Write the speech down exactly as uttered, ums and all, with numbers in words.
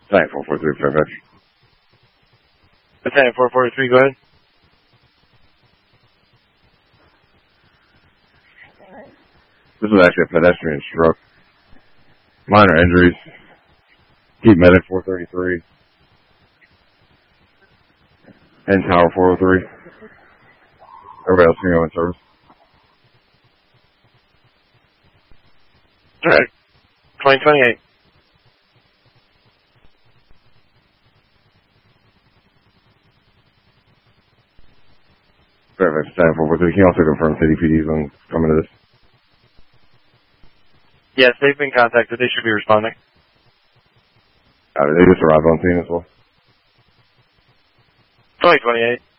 Battalion four forty-three, Fairfax. Battalion four forty-three, go ahead. This was actually a pedestrian stroke. Minor injuries. Keep medic four thirty-three. And Tower four oh three. Everybody else can go in service. Alright. twenty twenty-eight. Fairfax, Battalion four forty-three. Can you also confirm city P Ds on coming to this? Yes, they've been contacted. They should be responding. Uh, they just arrived on scene as well. twenty twenty-eight.